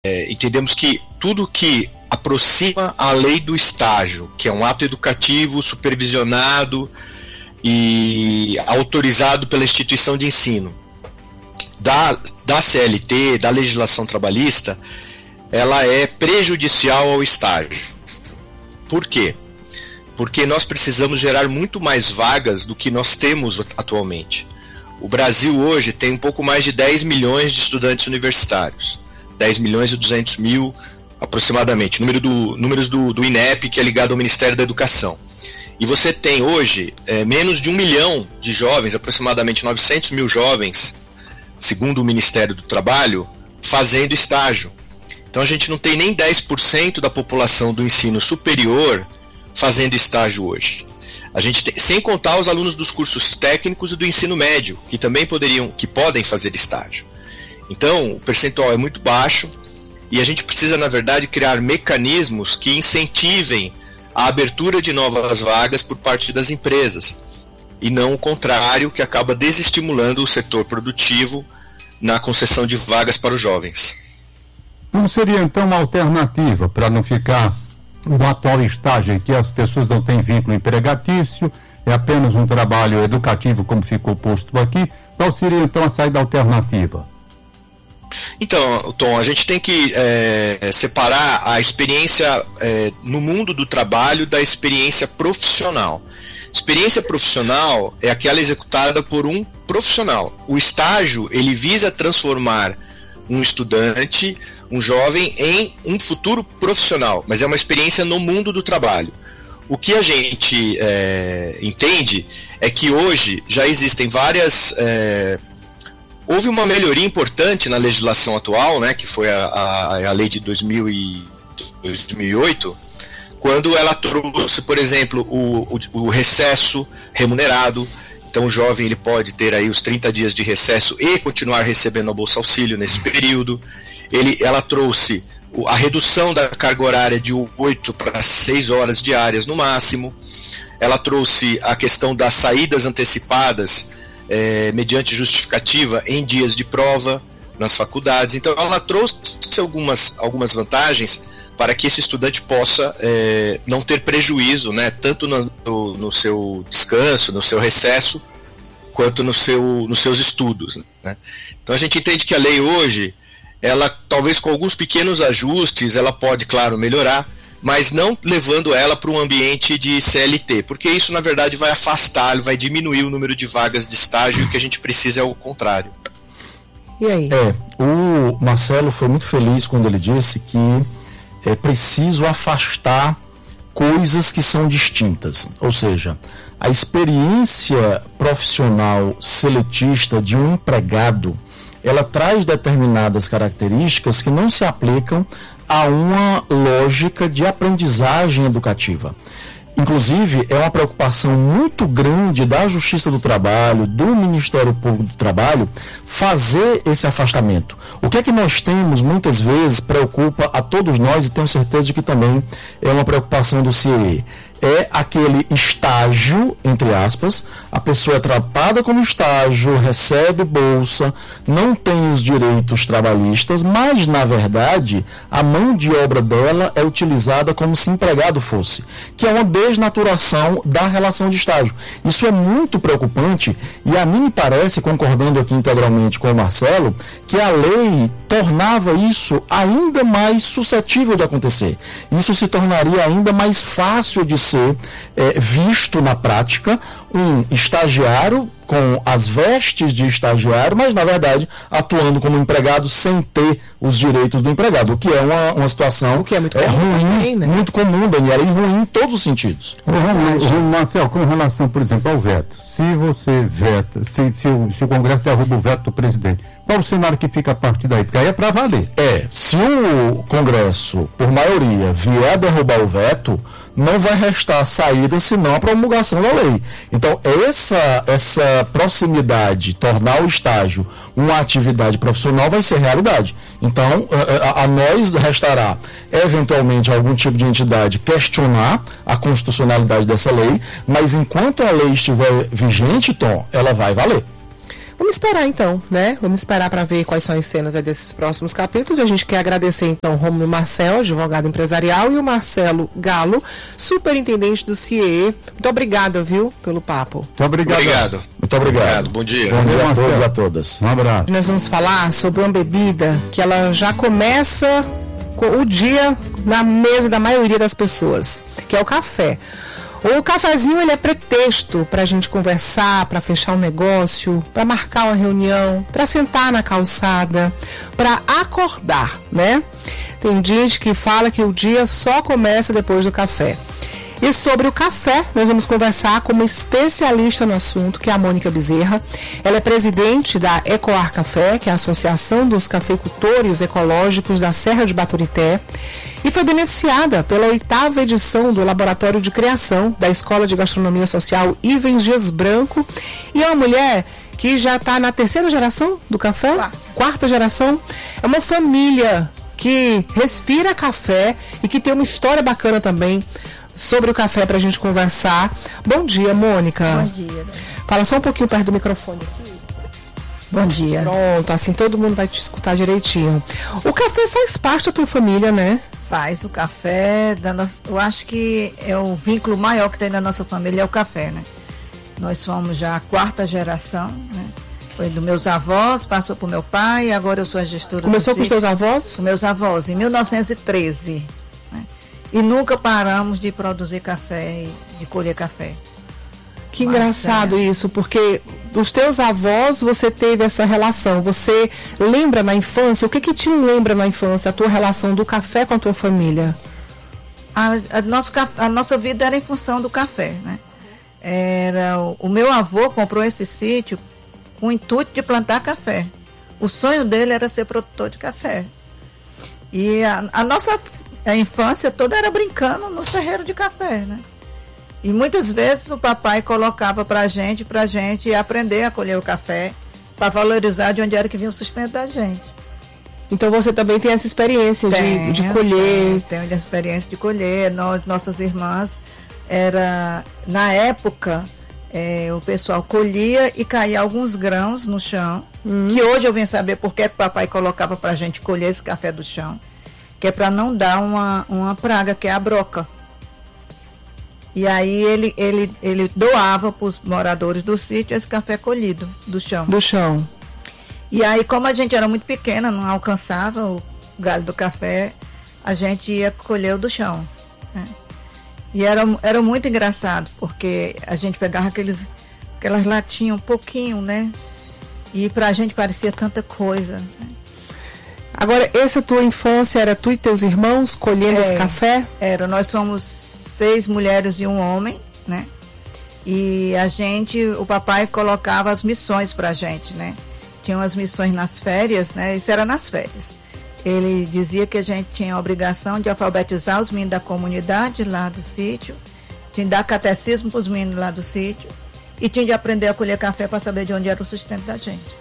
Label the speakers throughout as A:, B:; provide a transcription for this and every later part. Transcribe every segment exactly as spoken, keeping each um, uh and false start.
A: é, entendemos que tudo que aproxima a lei do estágio, que é um ato educativo supervisionado e autorizado pela instituição de ensino, da, da C L T, da legislação trabalhista, ela é prejudicial ao estágio. Por quê? Porque nós precisamos gerar muito mais vagas do que nós temos atualmente. O Brasil hoje tem um pouco mais de dez milhões de estudantes universitários, dez milhões e duzentos mil aproximadamente, número do, números do, do INEP, que é ligado ao Ministério da Educação. E você tem hoje é, menos de um milhão de jovens, aproximadamente novecentos mil jovens, segundo o Ministério do Trabalho, fazendo estágio. Então a gente não tem nem dez por cento da população do ensino superior fazendo estágio hoje. A gente tem, sem contar os alunos dos cursos técnicos e do ensino médio, que também poderiam, que podem fazer estágio. Então o percentual é muito baixo e a gente precisa, na verdade, criar mecanismos que incentivem a abertura de novas vagas por parte das empresas, e não o contrário, que acaba desestimulando o setor produtivo na concessão de vagas para os jovens.
B: Como seria então uma alternativa para não ficar no atual estágio em que as pessoas não têm vínculo empregatício, é apenas um trabalho educativo, como ficou posto aqui? Qual seria então a saída alternativa?
A: Então, Tom, a gente tem que é, separar a experiência é, no mundo do trabalho da experiência profissional. Experiência profissional é aquela executada por um profissional. O estágio, ele visa transformar um estudante, um jovem, em um futuro profissional, mas é uma experiência no mundo do trabalho. O que a gente é, entende é que hoje já existem várias... É, houve uma melhoria importante na legislação atual, né, que foi a, a, a lei de dois mil e oito, quando ela trouxe, por exemplo, o, o, o recesso remunerado. Então o jovem ele pode ter aí os trinta dias de recesso e continuar recebendo a Bolsa Auxílio nesse período. Ele, ela trouxe a redução da carga horária de oito para seis horas diárias no máximo. Ela trouxe a questão das saídas antecipadas é, mediante justificativa em dias de prova nas faculdades. Então ela trouxe algumas, algumas vantagens para que esse estudante possa é, não ter prejuízo, né, tanto no, no, no seu descanso, no seu recesso, quanto no seu, nos seus estudos, né? Então a gente entende que a lei hoje, ela talvez com alguns pequenos ajustes, ela pode, claro, melhorar, mas não levando ela para um ambiente de C L T, porque isso na verdade vai afastar, vai diminuir o número de vagas de estágio, e o que a gente precisa é o contrário.
C: E aí?
D: É, o Marcelo foi muito feliz quando ele disse que é preciso afastar coisas que são distintas. Ou seja, a experiência profissional seletista de um empregado, ela traz determinadas características que não se aplicam a uma lógica de aprendizagem educativa. Inclusive, é uma preocupação muito grande da Justiça do Trabalho, do Ministério Público do Trabalho, fazer esse afastamento. O que é que nós temos, muitas vezes, preocupa a todos nós, e tenho certeza de que também é uma preocupação do C I E. É aquele estágio, entre aspas, a pessoa é tratada como estágio, recebe bolsa, não tem os direitos trabalhistas, mas, na verdade, a mão de obra dela é utilizada como se empregado fosse, que é uma desnaturação da relação de estágio. Isso é muito preocupante e a mim me parece, concordando aqui integralmente com o Marcelo, que a lei tornava isso ainda mais suscetível de acontecer. Isso se tornaria ainda mais fácil de ser é, visto na prática um estagiário com as vestes de estagiário, mas na verdade atuando como empregado sem ter os direitos do empregado, o que é uma, uma situação
C: o que é muito
D: é,
C: comum,
D: ruim,
C: também, né?
D: muito comum, Daniela, e ruim em todos os sentidos.
B: Ô, ô, ô, Marcelo, com relação, por exemplo, ao veto, se você veta, se, se, o, se o Congresso derruba o veto do presidente, qual o cenário que fica a partir daí? Porque aí é para valer.
D: É, se o Congresso, por maioria, vier a derrubar o veto, não vai restar saída senão a promulgação da lei. Então, essa, essa proximidade, tornar o estágio uma atividade profissional, vai ser realidade. Então, a, a nós restará, eventualmente, algum tipo de entidade questionar a constitucionalidade dessa lei, mas enquanto a lei estiver vigente, Tom, ela vai valer.
C: Vamos esperar então, né? Vamos esperar para ver quais são as cenas aí desses próximos capítulos. E a gente quer agradecer então o Rômulo Marcel, advogado empresarial, e o Marcelo Galo, superintendente do C I E E. Muito obrigada, viu, pelo papo.
B: Muito obrigado.
A: Obrigado.
D: Muito obrigado.
A: Obrigado. Bom dia.
D: Bom dia a todos e a todas.
B: Um abraço.
C: Nós vamos falar sobre uma bebida que ela já começa o dia na mesa da maioria das pessoas, que é o café. O cafezinho, ele é pretexto para a gente conversar, para fechar um negócio, para marcar uma reunião, para sentar na calçada, para acordar, né? Tem gente que fala que o dia só começa depois do café. E sobre o café, nós vamos conversar com uma especialista no assunto, que é a Mônica Bezerra. Ela é presidente da Ecoar Café, que é a Associação dos Cafeicultores Ecológicos da Serra de Baturité, e foi beneficiada pela oitava edição do Laboratório de Criação da Escola de Gastronomia Social Ivens Dias Branco. E é uma mulher que já está na terceira geração do café, quarta. quarta geração. É uma família que respira café e que tem uma história bacana também sobre o café para a gente conversar. Bom dia, Mônica.
E: Bom dia.
C: Fala só um pouquinho perto do microfone aqui.
E: Bom dia.
C: Pronto, assim todo mundo vai te escutar direitinho. O café faz parte da tua família, né?
E: Faz o café, da nossa, eu acho que é o vínculo maior que tem na nossa família é o café, né? Nós somos já a quarta geração, né? Foi dos meus avós, passou para o meu pai, agora eu sou a gestora.
C: Começou com os teus avós?
E: Com meus avós, em mil novecentos e treze. Né? E nunca paramos de produzir café e de colher café.
C: Que
E: Mas,
C: engraçado
E: é...
C: isso, porque dos teus avós você teve essa relação. Você lembra na infância? O que que te lembra na infância a tua relação do café com a tua família?
E: A, a, nosso, a nossa vida era em função do café, né? Era, o, o meu avô comprou esse sítio com o intuito de plantar café. O sonho dele era ser produtor de café. E a, a nossa a infância toda era brincando nos terreiros de café, né? E muitas vezes o papai colocava pra gente, pra gente aprender a colher o café, para valorizar de onde era que vinha o sustento da gente.
C: Então você também tem essa experiência
E: Tenho,
C: de, de colher.
E: Tenho, tenho a experiência de colher. Nós, nossas irmãs, era, na época, é, o pessoal colhia e caía alguns grãos no chão, hum. que hoje eu vim saber por que o papai colocava pra gente colher esse café do chão, que é para não dar uma, uma praga, que é a broca. E aí ele, ele, ele doava para os moradores do sítio esse café colhido do chão.
C: Do chão.
E: E aí, como a gente era muito pequena, não alcançava o galho do café, a gente ia colher o do chão. Né? E era, era muito engraçado, porque a gente pegava aqueles, aquelas latinhas um pouquinho, né? E pra gente parecia tanta coisa. Né?
C: Agora, essa tua infância era tu e teus irmãos colhendo é, esse café?
E: Era, nós somos seis mulheres e um homem, né? E a gente, o papai colocava as missões pra gente, né? Tinham as missões nas férias, né? Isso era nas férias. Ele dizia que a gente tinha a obrigação de alfabetizar os meninos da comunidade lá do sítio, tinha de dar catecismo para os meninos lá do sítio e tinha de aprender a colher café para saber de onde era o sustento da gente.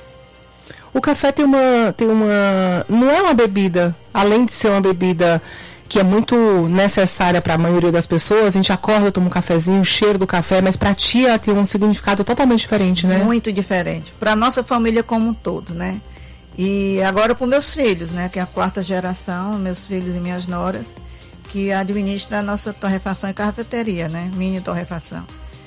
C: O café tem uma, tem uma, não é uma bebida, além de ser uma bebida que é muito necessária para a maioria das pessoas, a gente acorda, toma um cafezinho, o cheiro do café, mas para ti ela tem um significado totalmente diferente, né?
E: Muito diferente, para a nossa família como um todo, né? E agora para os meus filhos, né? Que é a quarta geração, meus filhos e minhas noras, que administra a nossa torrefação e cafeteria, né? Mini torrefação.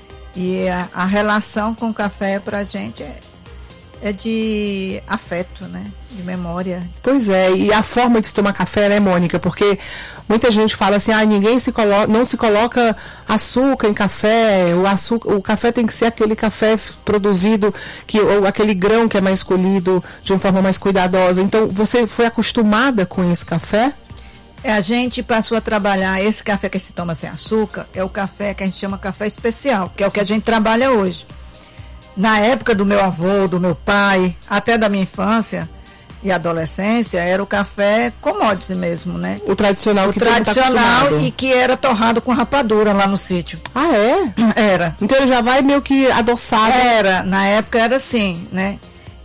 E: E a, a relação com o café para a gente é, é de afeto, né? De memória.
C: Pois é, e a forma de se tomar café, né, Mônica? Porque muita gente fala assim, ah, ninguém se coloca, não se coloca açúcar em café, o, açúcar, o café tem que ser aquele café produzido, que, ou aquele grão que é mais colhido de uma forma mais cuidadosa. Então, você foi acostumada com esse café?
E: É, a gente passou a trabalhar, esse café que se toma sem açúcar, é o café que a gente chama café especial, que é o que a gente trabalha hoje. Na época do meu avô, do meu pai, até da minha infância e adolescência, era o café commodity mesmo, né?
C: O tradicional
E: o
C: que
E: tradicional
C: tá
E: e que era torrado com rapadura lá no sítio.
C: Ah, é?
E: Era.
C: Então ele já vai meio que adoçado.
E: Era, na época era assim, né?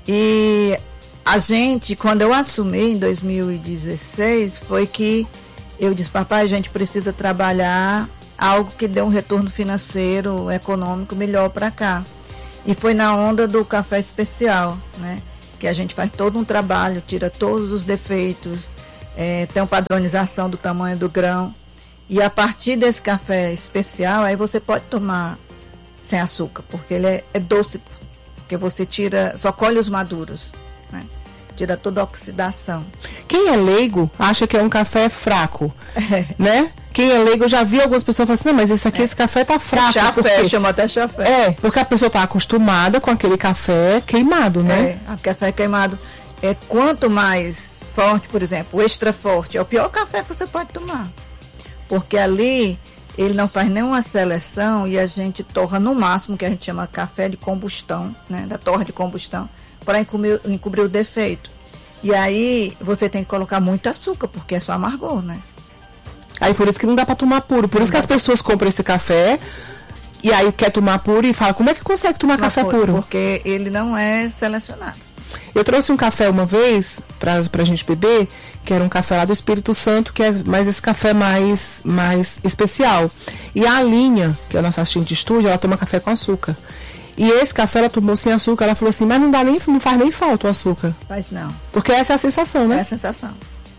E: E a gente, quando eu assumi em dois mil e dezesseis, foi que eu disse, papai, a gente precisa trabalhar algo que dê um retorno financeiro, econômico melhor para cá. E foi na onda do café especial, né? Que a gente faz todo um trabalho, tira todos os defeitos, é, tem uma padronização do tamanho do grão. E a partir desse café especial, aí você pode tomar sem açúcar, porque ele é, é doce, porque você tira, só colhe os maduros, né? Tira toda a oxidação.
C: Quem é leigo acha que é um café fraco,
E: É.
C: né? Quem é leigo, eu já vi algumas pessoas falando assim, não, mas esse aqui, é. esse café tá fraco.
E: Chafé,
C: porque...
E: chama até chafé.
C: É, porque a pessoa tá acostumada com aquele café queimado, né?
E: É, o café queimado. É, quanto mais forte, por exemplo, o extra forte, é o pior café que você pode tomar. Porque ali, ele não faz nenhuma seleção e a gente torra no máximo, que a gente chama café de combustão, né? Da torra de combustão, para encobrir, encobrir o defeito. E aí, você tem que colocar muito açúcar, porque é só amargor, né?
C: Aí por isso que não dá pra tomar puro. Por não isso que as pessoas compram esse café e aí quer tomar puro e fala, como é que consegue tomar
E: Não
C: café
E: puro,
C: puro?
E: Porque ele não é selecionado.
C: Eu trouxe um café uma vez pra, pra gente beber, que era um café lá do Espírito Santo, que é mais esse café mais, mais especial. E a Alinha, que é a nossa assistente de estúdio, ela toma café com açúcar. E esse café ela tomou sem açúcar, ela falou assim, mas não dá nem, não faz nem falta o açúcar.
E: Mas não.
C: Porque essa é a sensação, né?
E: É a sensação.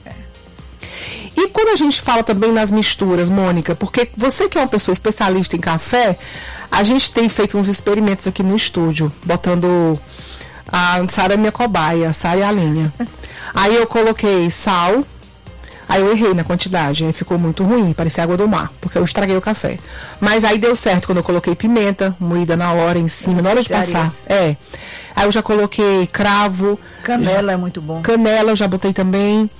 C: E quando a gente fala também nas misturas, Mônica, porque você que é uma pessoa especialista em café, a gente tem feito uns experimentos aqui no estúdio, botando a Sara é minha cobaia, a Sara é a linha. Aí eu coloquei sal, aí eu errei na quantidade, aí ficou muito ruim, parecia água do mar, porque eu estraguei o café. Mas aí deu certo quando eu coloquei pimenta, moída na hora, em cima, na hora de passar. É. Aí eu já coloquei cravo.
E: Canela é muito bom.
C: Canela eu já botei também.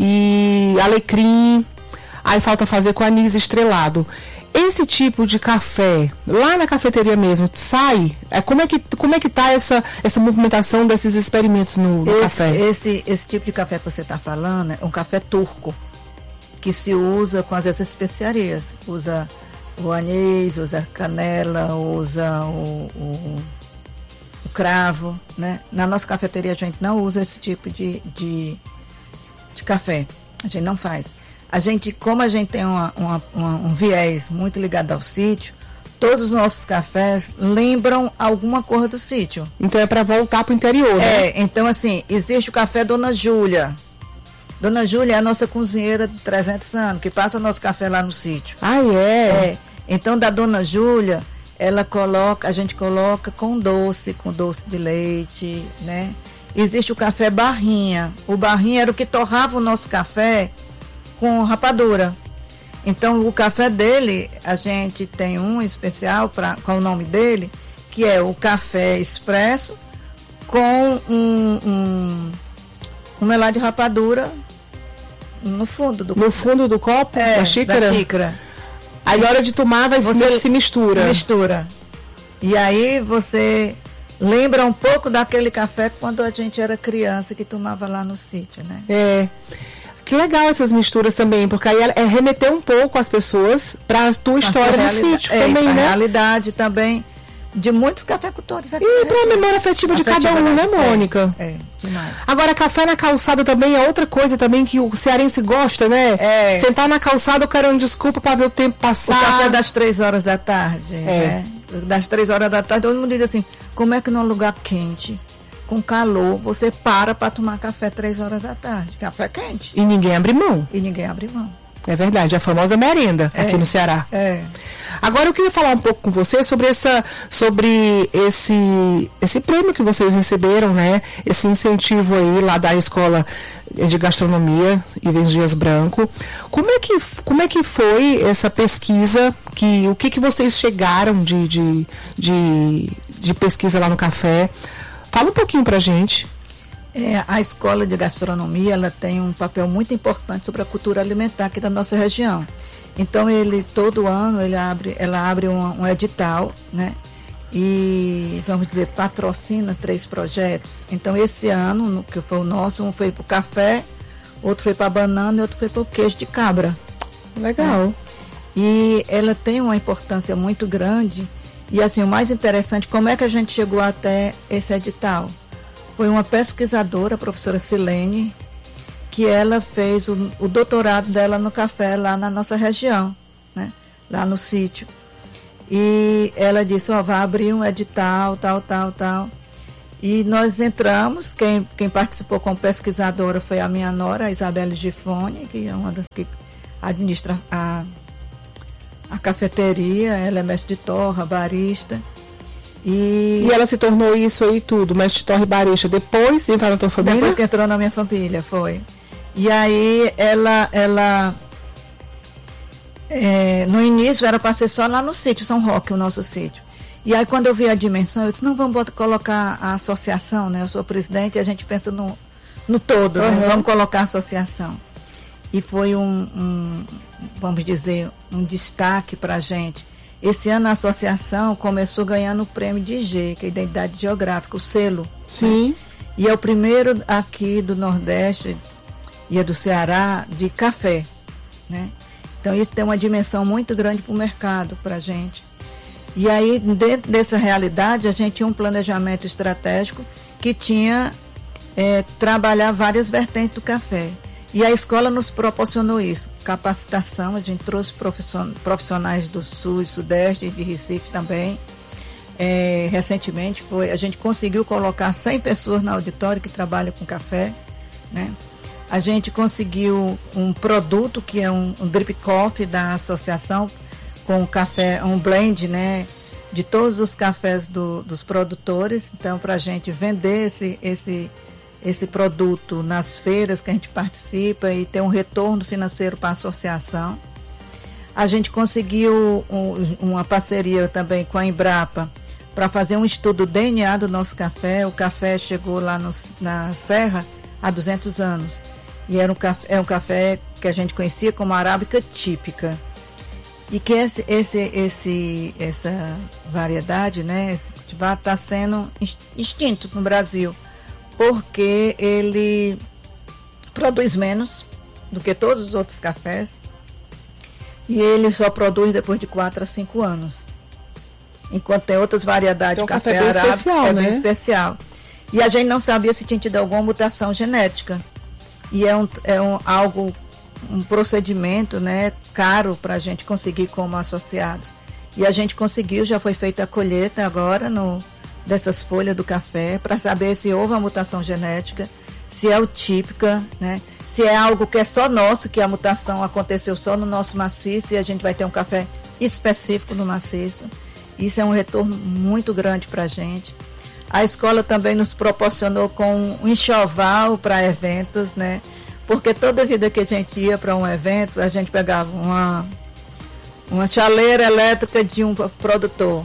C: E alecrim, aí falta fazer com anis estrelado. Esse tipo de café, lá na cafeteria mesmo, sai? É, como, é que, como é que tá essa, essa movimentação desses experimentos no, no
E: esse,
C: café?
E: Esse, esse tipo de café que você está falando é um café turco, que se usa com as essas especiarias. Usa o anis, usa canela, usa o, o, o cravo, né? Na nossa cafeteria a gente não usa esse tipo de... de de café, a gente não faz. A gente, como a gente tem uma, uma, uma, um viés muito ligado ao sítio, todos os nossos cafés lembram alguma cor do sítio.
C: Então é para voltar pro interior, né?
E: É, então assim, existe o café Dona Júlia. Dona Júlia é a nossa cozinheira de trezentos anos, que passa o nosso café lá no sítio.
C: Ah, é?
E: É. Então da Dona Júlia, ela coloca, a gente coloca com doce, com doce de leite, né? Existe o café barrinha. O barrinha era o que torrava o nosso café com rapadura. Então, o café dele, a gente tem um especial pra, com o nome dele, que é o café expresso com um, um, um melado de rapadura no fundo do
C: No fundo do copo?
E: é,
C: da xícara?
E: Da xícara.
C: Aí na hora de tomar, vai
E: Você
C: se mistura.
E: Mistura. E aí você... lembra um pouco daquele café quando a gente era criança que tomava lá no sítio, né?
C: É. Que legal essas misturas também, porque aí é remeter um pouco as pessoas para a tua história no sítio
E: é,
C: também,
E: a
C: né?
E: realidade também de muitos cafeicultores aqui.
C: E para a memória afetiva de cada um, né, Mônica?
E: É, é, demais.
C: Agora, café na calçada também é outra coisa também que o cearense gosta, né?
E: É.
C: Sentar na calçada, eu quero uma desculpa para ver o tempo passar.
E: O café das três horas da tarde, é. né? Das três horas da tarde, todo mundo diz assim, como é que num lugar quente, com calor, você para para tomar café três horas da tarde? Café quente.
C: E ninguém abre mão.
E: E ninguém abre mão.
C: É verdade, a famosa merenda
E: É.
C: aqui no Ceará.
E: É.
C: Agora eu queria falar um pouco com você sobre essa, sobre esse, esse prêmio que vocês receberam, né? Esse incentivo aí lá da escola de gastronomia Ivens Dias Branco. Como é que, como é que foi essa pesquisa? Que, o que, que vocês chegaram de, de, de, de pesquisa lá no café? Fala um pouquinho pra gente.
E: É, a escola de gastronomia, ela tem um papel muito importante sobre a cultura alimentar aqui da nossa região. Então, ele, todo ano, ele abre, ela abre um, um edital, né? E, vamos dizer, patrocina três projetos. Então, esse ano, no, que foi o nosso, um foi para o café, outro foi para a banana e outro foi para o queijo de cabra.
C: Legal.
E: Né? E ela tem uma importância muito grande. E, assim, o mais interessante, como é que a gente chegou até esse edital? Foi uma pesquisadora, a professora Silene, que ela fez o, o doutorado dela no café lá na nossa região, né? Lá no sítio. E ela disse, ó, vai abrir um edital, tal, tal, tal. E nós entramos, quem, quem participou como pesquisadora foi a minha nora, a Isabelle Gifone, que é uma das que administra a, a cafeteria, ela é mestre de torra, barista. E,
C: e ela se tornou isso aí tudo, mestre de torra e barista, depois de entrar na tua família?
E: Depois que entrou na minha família, foi. E aí ela, ela é, no início era para ser só lá no sítio São Roque, o nosso sítio. E aí quando eu vi a dimensão, eu disse, não, vamos botar, colocar a associação, né? Eu sou presidente e a gente pensa no, no todo, uhum. né? Vamos colocar a associação. E foi um, um vamos dizer, um destaque para a gente. Esse ano a associação começou ganhando o prêmio de I G, que é a Identidade Geográfica, o selo.
C: Sim.
E: Né? E é o primeiro aqui do Nordeste e é do Ceará de café, né? Então isso tem uma dimensão muito grande para o mercado, para a gente. E aí, dentro dessa realidade, a gente tinha um planejamento estratégico que tinha é, trabalhar várias vertentes do café. E a escola nos proporcionou isso, capacitação, a gente trouxe profissionais do Sul e Sudeste e de Recife também. É, recentemente foi, a gente conseguiu colocar cem pessoas na auditório que trabalham com café, né? A gente conseguiu um produto que é um, um drip coffee da associação, com café, um blend, né, de todos os cafés do, dos produtores. Então, para a gente vender esse, esse, esse produto nas feiras que a gente participa e ter um retorno financeiro para a associação. A gente conseguiu um, uma parceria também com a Embrapa para fazer um estudo D N A do nosso café. O café chegou lá no, na Serra há duzentos anos. E era um café, é um café que a gente conhecia como arábica típica. E que esse, esse, esse, essa variedade, né, esse cultivar está sendo extinto no Brasil, porque ele produz menos do que todos os outros cafés e ele só produz depois de quatro a cinco anos. Enquanto tem outras variedades
C: então,
E: de café,
C: café bem
E: arábica,
C: especial,
E: é
C: né?
E: bem especial. E a gente não sabia se tinha tido alguma mutação genética. E é, um, é um, algo... um procedimento, né, caro para a gente conseguir como associados. E a gente conseguiu, já foi feita a colheita agora no, dessas folhas do café, para saber se houve uma mutação genética, se é o típica, né, se é algo que é só nosso, que a mutação aconteceu só no nosso maciço e a gente vai ter um café específico no maciço. Isso é um retorno muito grande para a gente. A escola também nos proporcionou com um enxoval para eventos, né, porque toda vida que a gente ia para um evento, a gente pegava uma, uma chaleira elétrica de um produtor,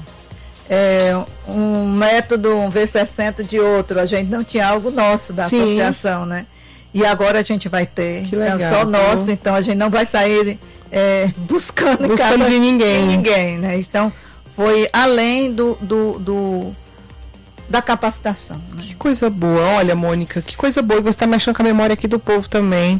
E: é, um método, um V sessenta de outro, a gente não tinha algo nosso da Sim. associação, né? E agora a gente vai ter,
C: que legal,
E: é só nosso, então a gente não vai sair é, buscando,
C: buscando
E: cada,
C: de ninguém.
E: de ninguém, né? Então foi além do... do, do da capacitação. Né?
C: Que coisa boa. Olha, Mônica, que coisa boa. E você está mexendo com a memória aqui do povo também.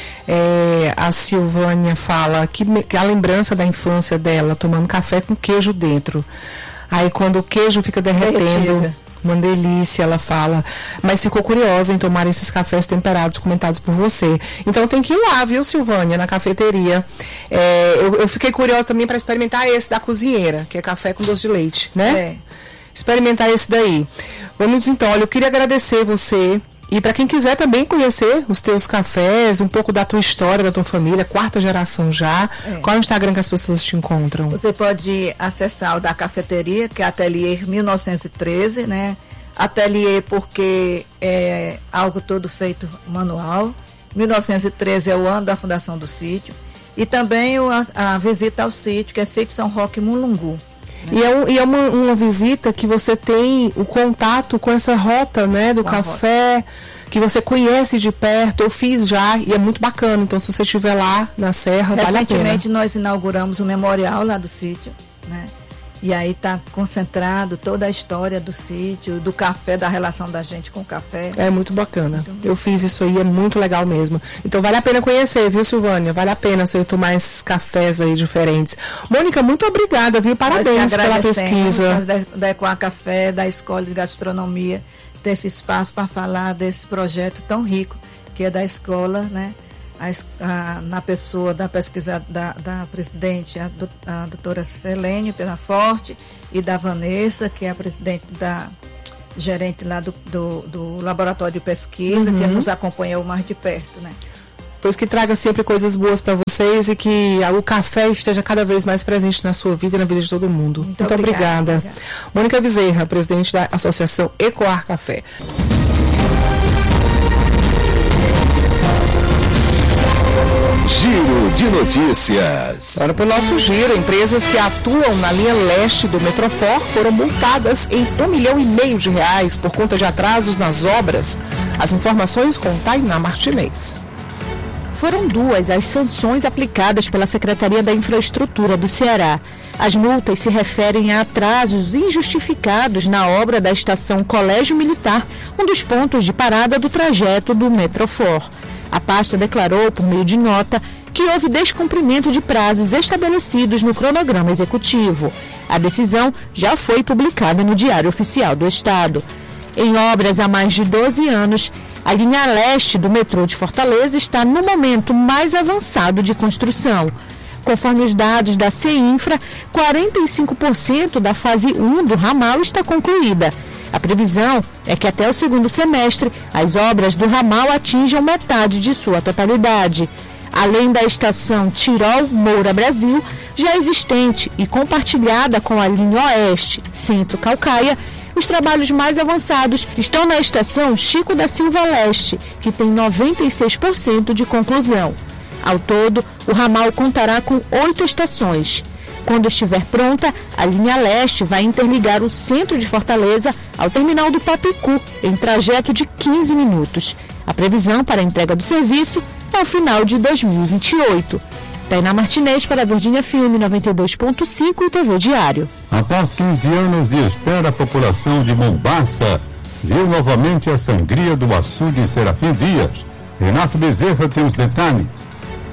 C: É, a Silvânia fala que, que a lembrança da infância dela, tomando café com queijo dentro. Aí quando o queijo fica derretendo, Derretida. Uma delícia, ela fala. Mas ficou curiosa em tomar esses cafés temperados comentados por você. Então tem que ir lá, viu, Silvânia, na cafeteria. É, eu, eu fiquei curiosa também para experimentar esse da cozinheira, que é café com doce de leite, né? É. Experimentar esse daí. Vamos então, olha, eu queria agradecer você e para quem quiser também conhecer os teus cafés, um pouco da tua história, da tua família, quarta geração já, é. Qual é o Instagram que as pessoas te encontram?
E: Você pode acessar o da cafeteria, que é Atelier mil novecentos e treze, né? Atelier porque é algo todo feito manual. mil novecentos e treze é o ano da fundação do sítio. E também o, a, a visita ao sítio, que é Sítio São Roque Mulungu.
C: E é, um, e é uma, uma visita que você tem o contato com essa rota, né, do com café, que você conhece de perto. Eu fiz já e é muito bacana. Então, se você estiver lá na Serra, vale a pena.
E: Recentemente, nós inauguramos o memorial lá do sítio, né? E aí está concentrado toda a história do sítio, do café, da relação da gente com o café.
C: É muito bacana. Então, eu fiz isso aí, é muito legal mesmo. Então vale a pena conhecer, viu, Silvânia? Vale a pena você tomar esses cafés aí diferentes. Mônica, muito obrigada, viu? Parabéns pela pesquisa.
E: Nós da, da Ecoar Café, da Escola de Gastronomia, ter esse espaço para falar desse projeto tão rico, que é da escola, né? a, a, na pessoa da pesquisa da, da presidente, a, do, a doutora Selene Penaforte, e da Vanessa, que é a presidente da gerente lá do, do, do laboratório de pesquisa, uhum. que nos acompanhou mais de perto, né?
C: Pois que traga sempre coisas boas para vocês e que o café esteja cada vez mais presente na sua vida e na vida de todo mundo. Muito, Muito obrigada. obrigada. Mônica Bezerra, presidente da Associação Ecoar Café.
F: Giro de notícias.
C: Agora para o nosso giro, empresas que atuam na linha leste do Metrofor foram multadas em um milhão e meio de reais por conta de atrasos nas obras. As informações com Tainá Martinez.
G: Foram duas as sanções aplicadas pela Secretaria da Infraestrutura do Ceará. As multas se referem a atrasos injustificados na obra da estação Colégio Militar, um dos pontos de parada do trajeto do Metrofor. A pasta declarou, por meio de nota, que houve descumprimento de prazos estabelecidos no cronograma executivo. A decisão já foi publicada no Diário Oficial do Estado. Em obras há mais de doze anos, a linha leste do metrô de Fortaleza está no momento mais avançado de construção. Conforme os dados da CEINFRA, quarenta e cinco por cento da fase um do ramal está concluída. A previsão é que até o segundo semestre, as obras do ramal atinjam metade de sua totalidade. Além da estação Tirol Moura Brasil, já existente e compartilhada com a linha Oeste Centro Calcaia, os trabalhos mais avançados estão na estação Chico da Silva Leste, que tem noventa e seis por cento de conclusão. Ao todo, o ramal contará com oito estações. Quando estiver pronta, a linha leste vai interligar o centro de Fortaleza ao terminal do Papicu, em trajeto de quinze minutos. A previsão para a entrega do serviço é o final de dois mil e vinte e oito. Tainá Martinez para a Virgínia F M noventa e dois ponto cinco e T V Diário.
B: Após quinze anos de espera, a população de Mombaça viu novamente a sangria do açude Serafim Dias. Renato Bezerra tem os detalhes.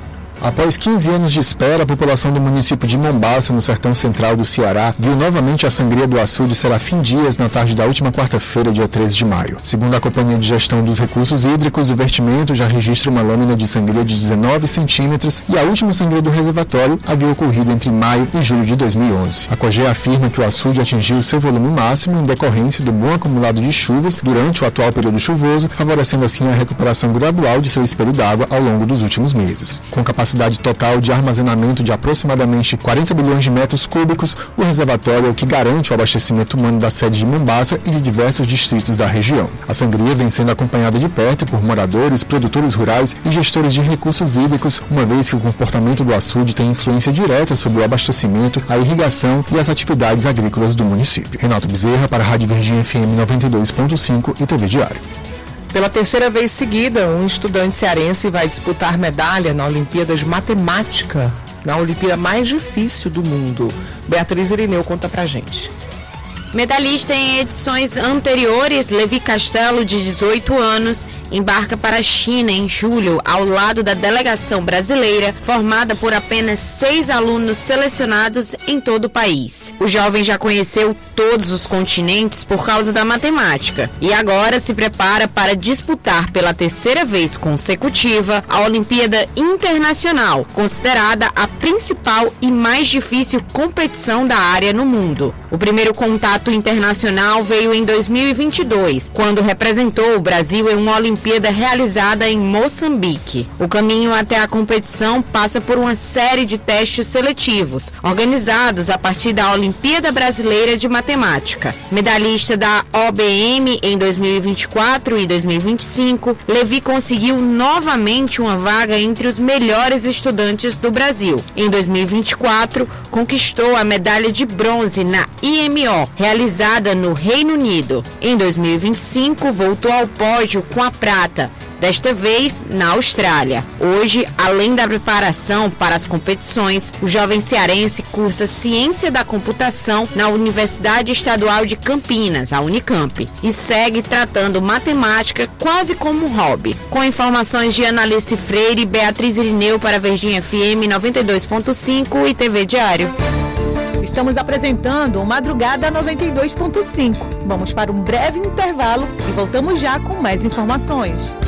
H: Após quinze anos de espera, a população do município de Mombaça, no sertão central do Ceará, viu novamente a sangria do açude Serafim Dias na tarde da última quarta-feira, dia treze de maio. Segundo a Companhia de Gestão dos Recursos Hídricos, o vertimento já registra uma lâmina de sangria de dezenove centímetros e a última sangria do reservatório havia ocorrido entre maio e julho de dois mil e onze. A COGÉ afirma que o açude atingiu seu volume máximo em decorrência do bom acumulado de chuvas durante o atual período chuvoso, favorecendo assim a recuperação gradual de seu espelho d'água ao longo dos últimos meses. Com capacidade total de armazenamento de aproximadamente quarenta bilhões de metros cúbicos, o reservatório é o que garante o abastecimento humano da sede de Mombaça e de diversos distritos da região. A sangria vem sendo acompanhada de perto por moradores, produtores rurais e gestores de recursos hídricos, uma vez que o comportamento do açude tem influência direta sobre o abastecimento, a irrigação e as atividades agrícolas do município. Renato Bezerra para a Rádio Virgínia F M noventa e dois ponto cinco e T V Diário.
C: Pela terceira vez seguida, um estudante cearense vai disputar medalha na Olimpíada de Matemática, na Olimpíada mais difícil do mundo. Beatriz Irineu conta pra gente.
I: Medalhista em edições anteriores, Levi Castelo, de dezoito anos, embarca para a China em julho, ao lado da delegação brasileira, formada por apenas seis alunos selecionados em todo o país. O jovem já conheceu todos os continentes por causa da matemática e agora se prepara para disputar pela terceira vez consecutiva a Olimpíada Internacional, considerada a principal e mais difícil competição da área no mundo. O primeiro contato internacional veio em dois mil e vinte e dois, quando representou o Brasil em uma Olimpíada realizada em Moçambique. O caminho até a competição passa por uma série de testes seletivos, organizados a partir da Olimpíada Brasileira de Matemática. Medalhista da O B M em dois mil e vinte e quatro e dois mil e vinte e cinco, Levi conseguiu novamente uma vaga entre os melhores estudantes do Brasil. Em dois mil e vinte e quatro, conquistou a medalha de bronze na I M O, realizada no Reino Unido. Em dois mil e vinte e cinco, voltou ao pódio com a prata, desta vez na Austrália. Hoje, além da preparação para as competições, o jovem cearense cursa Ciência da Computação na Universidade Estadual de Campinas, a Unicamp, e segue tratando matemática quase como um hobby. Com informações de Analice Freire, Beatriz Irineu para a Virgínia F M noventa e dois ponto cinco e T V Diário.
G: Estamos apresentando o Madrugada noventa e dois ponto cinco. Vamos para um breve intervalo e voltamos já com mais informações.